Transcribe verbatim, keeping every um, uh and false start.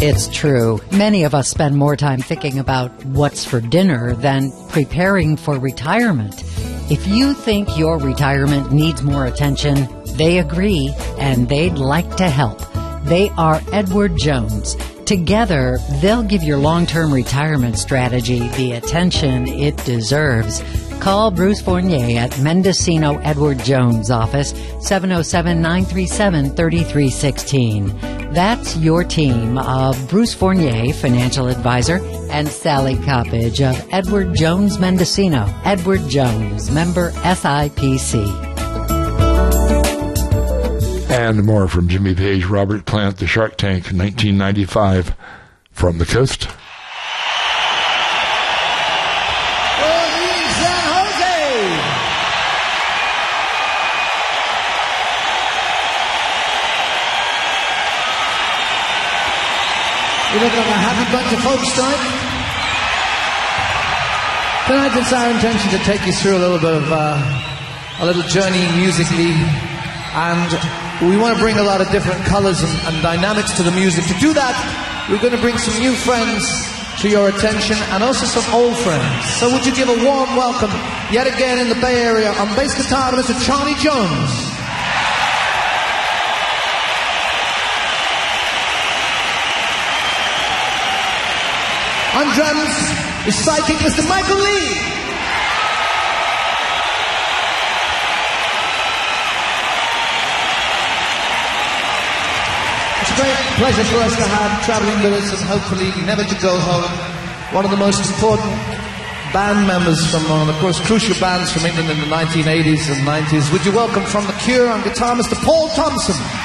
It's true. Many of us spend more time thinking about what's for dinner than preparing for retirement. If you think your retirement needs more attention, they agree, and they'd like to help. They are Edward Jones. Together, they'll give your long-term retirement strategy the attention it deserves. Call Bruce Fournier at Mendocino Edward Jones office, seven oh seven, nine three seven, three three one six. That's your team of Bruce Fournier, financial advisor, and Sally Coppage of Edward Jones Mendocino. Edward Jones, member S I P C. And more from Jimmy Page, Robert Plant, The Shark Tank, nineteen ninety-five, from the coast. We look like a happy bunch of folks tonight. Tonight it's our intention to take you through a little bit of uh, a little journey musically, and we want to bring a lot of different colours and, and dynamics to the music. To do that, we're going to bring some new friends to your attention and also some old friends. So would you give a warm welcome yet again in the Bay Area on bass guitar to Mister Charlie Jones. On drums is psychic Mister Michael Lee. It's a great pleasure for us to have travelling with us and hopefully never to go home. One of the most important band members from one of the, of course, crucial bands from England in the nineteen eighties and nineties. Would you welcome from The Cure on guitar Mister Paul Thompson.